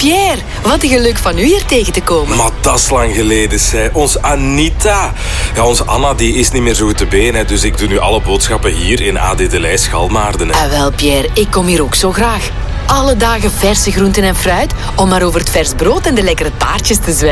Pierre, wat een geluk van u hier tegen te komen. Maar dat is lang geleden, zei. Ons Anita. Ja, onze Anna die is niet meer zo goed te been, hè, dus ik doe nu alle boodschappen hier in AD de Leij Schalmaarden. Hè. Ah, wel, Pierre, ik kom hier ook zo graag. Alle dagen verse groenten en fruit, om maar over het vers brood en de lekkere taartjes te zwijgen.